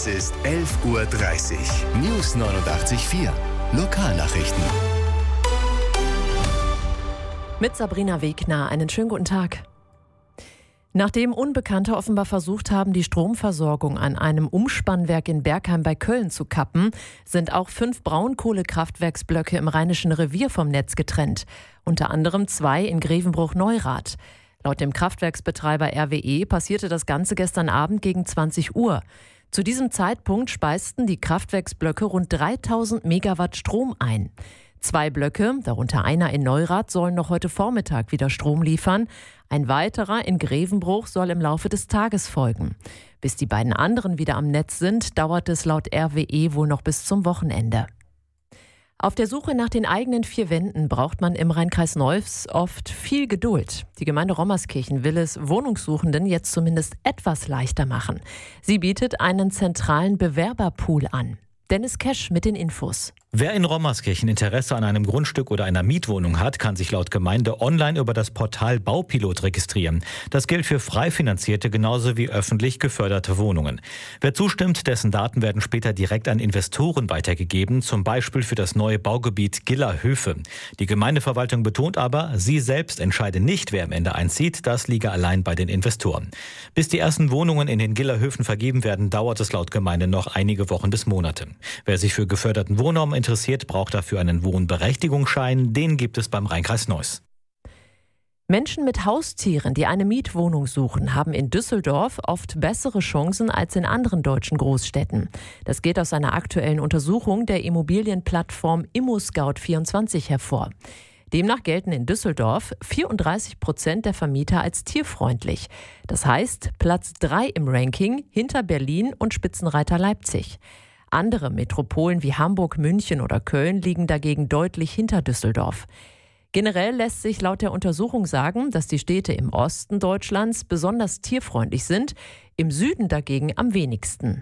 ist 11:30 Uhr. News 89.4. Lokalnachrichten. Mit Sabrina Wegner, einen schönen guten Tag. Nachdem Unbekannte offenbar versucht haben, die Stromversorgung an einem Umspannwerk in Bergheim bei Köln zu kappen, sind auch 5 Braunkohlekraftwerksblöcke im Rheinischen Revier vom Netz getrennt. Unter anderem 2 in Grevenbruch-Neurath. Laut dem Kraftwerksbetreiber RWE passierte das Ganze gestern Abend gegen 20 Uhr. Zu diesem Zeitpunkt speisten die Kraftwerksblöcke rund 3000 Megawatt Strom ein. 2 Blöcke, darunter einer in Neurath, sollen noch heute Vormittag wieder Strom liefern. Ein weiterer in Grevenbruch soll im Laufe des Tages folgen. Bis die beiden anderen wieder am Netz sind, dauert es laut RWE wohl noch bis zum Wochenende. Auf der Suche nach den eigenen 4 Wänden braucht man im Rhein-Kreis Neuss oft viel Geduld. Die Gemeinde Rommerskirchen will es Wohnungssuchenden jetzt zumindest etwas leichter machen. Sie bietet einen zentralen Bewerberpool an. Dennis Kesch mit den Infos. Wer in Rommerskirchen Interesse an einem Grundstück oder einer Mietwohnung hat, kann sich laut Gemeinde online über das Portal Baupilot registrieren. Das gilt für frei finanzierte genauso wie öffentlich geförderte Wohnungen. Wer zustimmt, dessen Daten werden später direkt an Investoren weitergegeben, zum Beispiel für das neue Baugebiet Gillerhöfe. Die Gemeindeverwaltung betont aber, sie selbst entscheide nicht, wer am Ende einzieht. Das liege allein bei den Investoren. Bis die ersten Wohnungen in den Gillerhöfen vergeben werden, dauert es laut Gemeinde noch einige Wochen bis Monate. Wer sich für geförderten Wohnraum interessiert, braucht dafür einen Wohnberechtigungsschein. Den gibt es beim Rhein-Kreis Neuss. Menschen mit Haustieren, die eine Mietwohnung suchen, haben in Düsseldorf oft bessere Chancen als in anderen deutschen Großstädten. Das geht aus einer aktuellen Untersuchung der Immobilienplattform ImmoScout24 hervor. Demnach gelten in Düsseldorf 34% der Vermieter als tierfreundlich. Das heißt Platz 3 im Ranking hinter Berlin und Spitzenreiter Leipzig. Andere Metropolen wie Hamburg, München oder Köln liegen dagegen deutlich hinter Düsseldorf. Generell lässt sich laut der Untersuchung sagen, dass die Städte im Osten Deutschlands besonders tierfreundlich sind, im Süden dagegen am wenigsten.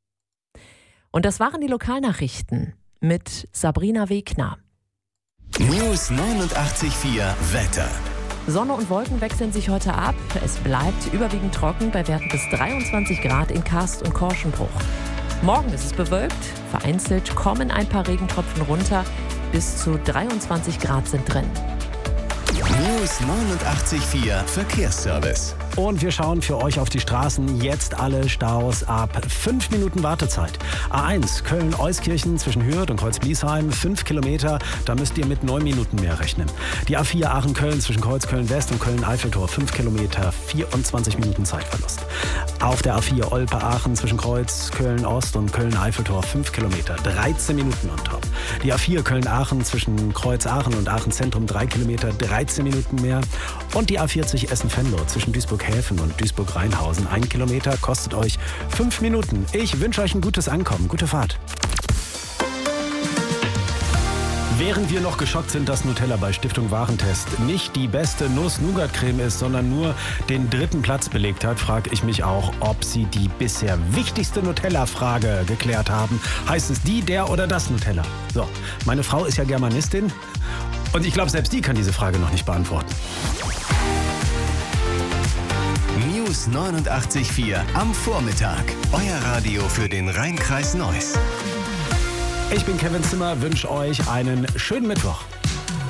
Und das waren die Lokalnachrichten mit Sabrina Wegner. News 89.4 Wetter. Sonne und Wolken wechseln sich heute ab. Es bleibt überwiegend trocken bei Werten bis 23 Grad in Karst und Korschenbruch. Morgen ist es bewölkt, vereinzelt kommen ein paar Regentropfen runter, bis zu 23 Grad sind drin. News 89.4 Verkehrsservice. Und wir schauen für euch auf die Straßen. Jetzt alle Staus ab 5 Minuten Wartezeit. A1 Köln-Euskirchen zwischen Hürth und Kreuz-Bliesheim 5 Kilometer. Da müsst ihr mit 9 Minuten mehr rechnen. Die A4 Aachen-Köln zwischen Kreuz-Köln-West und Köln-Eiffeltor 5 Kilometer, 24 Minuten Zeitverlust. Auf der A4 Olpe-Aachen zwischen Kreuz-Köln-Ost und Köln-Eiffeltor 5 Kilometer, 13 Minuten on top. Die A4 Köln-Aachen zwischen Kreuz-Aachen und Aachen-Zentrum 3 Kilometer, 13 Minuten mehr. Und die A40 Essen-Venlo zwischen Duisburg-Häfen und Duisburg-Rheinhausen 1 Kilometer kostet euch 5 Minuten. Ich wünsche euch ein gutes Ankommen. Gute Fahrt. Während wir noch geschockt sind, dass Nutella bei Stiftung Warentest nicht die beste Nuss-Nougat-Creme ist, sondern nur den 3. Platz belegt hat, frage ich mich auch, ob sie die bisher wichtigste Nutella-Frage geklärt haben. Heißt es die, der oder das Nutella? So, meine Frau ist ja Germanistin und ich glaube, selbst die kann diese Frage noch nicht beantworten. News 89.4 am Vormittag. Euer Radio für den Rhein-Kreis Neuss. Ich bin Kevin Zimmer, wünsche euch einen schönen Mittwoch.